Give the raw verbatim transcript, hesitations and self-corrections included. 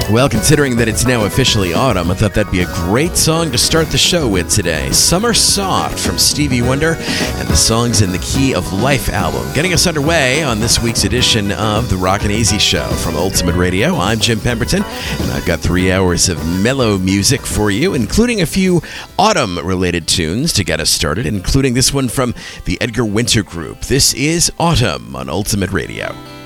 Well, considering that it's now officially autumn, I thought that'd be a great song to start the show with today. Summer Soft from Stevie Wonder and the Songs in the Key of Life album. Getting us underway on this week's edition of the Rockin' Easy Show from Ultimate Radio. I'm Jim Pemberton, and I've got three hours of mellow music for you, including a few autumn-related tunes to get us started, including this one from the Edgar Winter Group. This is Autumn on Ultimate Radio.